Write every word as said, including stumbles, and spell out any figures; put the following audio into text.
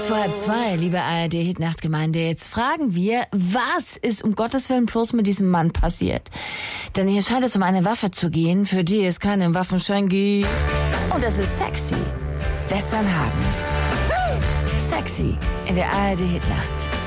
Zwei halb zwei, liebe A R D-Hitnachtgemeinde. Jetzt fragen wir, was ist um Gottes Willen bloß mit diesem Mann passiert? Denn hier scheint es um eine Waffe zu gehen, für die es keinen Waffenschein gibt. Und das ist sexy. Westernhagen. Sexy in der A R D-Hitnacht.